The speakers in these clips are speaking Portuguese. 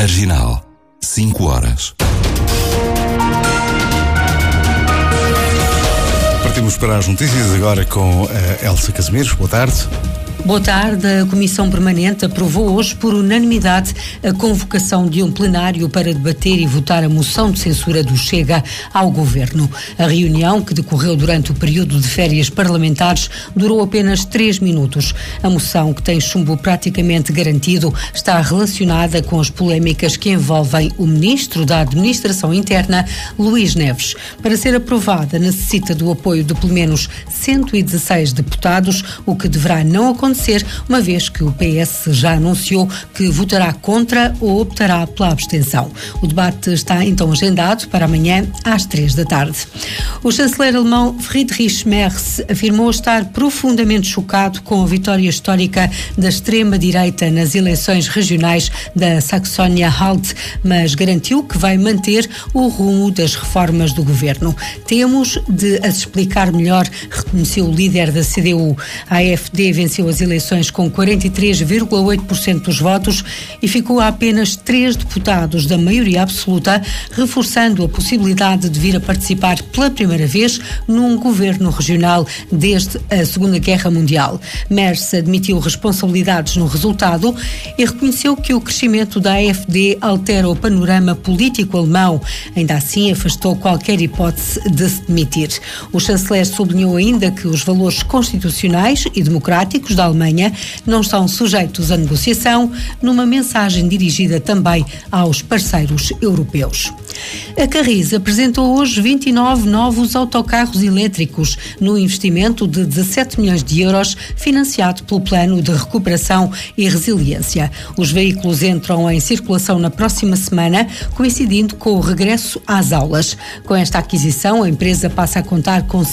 Marginal, 5 horas. Partimos para as notícias agora com a Elsa Casimiros. Boa tarde. Boa tarde. A Comissão Permanente aprovou hoje por unanimidade a convocação de um plenário para debater e votar a moção de censura do Chega ao Governo. A reunião, que decorreu durante o período de férias parlamentares, durou apenas 3 minutos. A moção, que tem chumbo praticamente garantido, está relacionada com as polémicas que envolvem o Ministro da Administração Interna, Luís Neves. Para ser aprovada, necessita do apoio de pelo menos 116 deputados, o que deverá não acontecer, uma vez que o PS já anunciou que votará contra ou optará pela abstenção. O debate está então agendado para amanhã às 3 da tarde. O chanceler alemão Friedrich Merz afirmou estar profundamente chocado com a vitória histórica da extrema-direita nas eleições regionais da Saxónia-Anhalt, mas garantiu que vai manter o rumo das reformas do governo. Temos de as explicar melhor, reconheceu o líder da CDU. A AfD venceu as eleições com 43,8% dos votos e ficou a apenas 3 deputados da maioria absoluta, reforçando a possibilidade de vir a participar pela primeira vez num governo regional desde a Segunda Guerra Mundial. Merz admitiu responsabilidades no resultado e reconheceu que o crescimento da AfD altera o panorama político alemão. Ainda assim, afastou qualquer hipótese de se demitir. O chanceler sublinhou ainda que os valores constitucionais e democráticos da Alemanha não estão sujeitos à negociação, numa mensagem dirigida também aos parceiros europeus. A Carris apresentou hoje 29 novos autocarros elétricos no investimento de 17 milhões de euros financiado pelo Plano de Recuperação e Resiliência. Os veículos entram em circulação na próxima semana, coincidindo com o regresso às aulas. Com esta aquisição, a empresa passa a contar com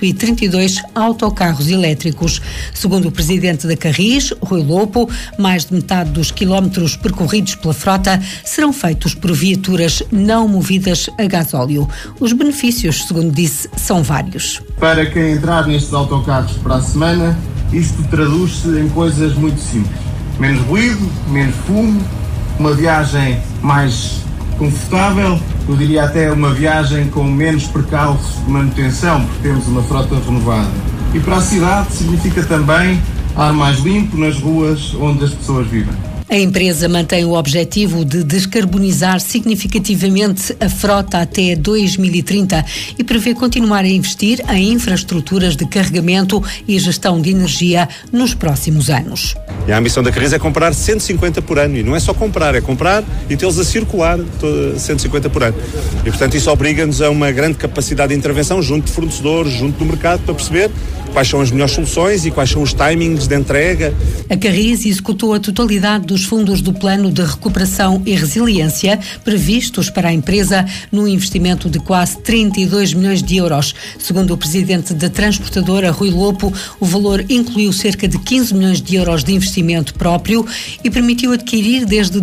132 autocarros elétricos. Segundo o presidente da Carris, Rui Lopo, mais de metade dos quilómetros percorridos pela frota serão feitos por viaturas não movidas a gasóleo. Os benefícios, segundo disse, são vários. Para quem entrar nestes autocarros para a semana, isto traduz-se em coisas muito simples. Menos ruído, menos fumo, uma viagem mais confortável, eu diria até uma viagem com menos percalços de manutenção, porque temos uma frota renovada. E para a cidade significa também ar mais limpo nas ruas onde as pessoas vivem. A empresa mantém o objetivo de descarbonizar significativamente a frota até 2030 e prevê continuar a investir em infraestruturas de carregamento e gestão de energia nos próximos anos. E a ambição da Carris é comprar 150 por ano, e não é só comprar, é comprar e tê-los a circular 150 por ano. E, portanto, isso obriga-nos a uma grande capacidade de intervenção junto de fornecedores, junto do mercado, para perceber quais são as melhores soluções e quais são os timings de entrega. A Carris executou a totalidade dos fundos do Plano de Recuperação e Resiliência previstos para a empresa num investimento de quase 32 milhões de euros. Segundo o presidente da transportadora, Rui Lopo, o valor incluiu cerca de 15 milhões de euros de investimento próprio e permitiu adquirir desde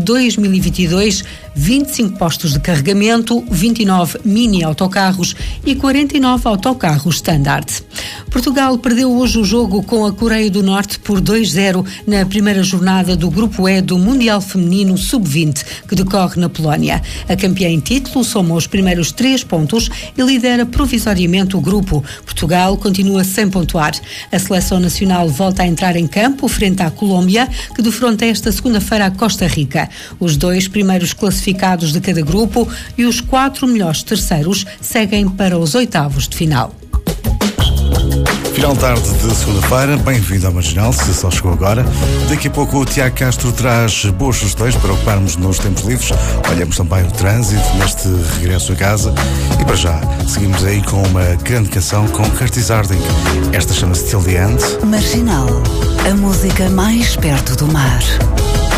2022 25 postos de carregamento, 29 mini-autocarros e 49 autocarros standard. Portugal perdeu hoje o jogo com a Coreia do Norte por 2-0 na primeira jornada do Grupo E do Mundial Feminino Sub-20, que decorre na Polónia. A campeã em título soma os primeiros 3 pontos e lidera provisoriamente o grupo. Portugal continua sem pontuar. A seleção nacional volta a entrar em campo frente à Colômbia, que defronta esta segunda-feira a Costa Rica. Os 2 primeiros classificados de cada grupo e os 4 melhores terceiros seguem para os oitavos de final. Final de tarde de segunda-feira, bem-vindo ao Marginal, se só chegou agora. Daqui a pouco o Tiago Castro traz boas sugestões para ocuparmos nos tempos livres. Olhamos também o trânsito neste regresso a casa. E para já, seguimos aí com uma grande canção com Curtis Harding. Esta chama-se Till the End. Marginal, a música mais perto do mar.